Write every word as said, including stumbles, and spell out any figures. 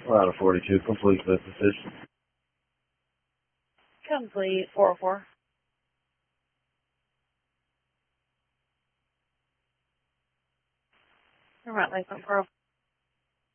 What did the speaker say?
Ladder forty-two, complete with decision. Complete, four oh four. All right, license four oh four.